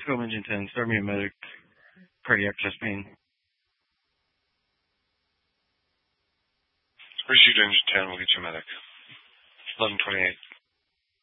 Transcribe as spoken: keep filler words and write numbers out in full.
go engine ten. Start me a medic. Cardiac chest pain. Receive engine ten. We'll get you a medic. eleven twenty-eight.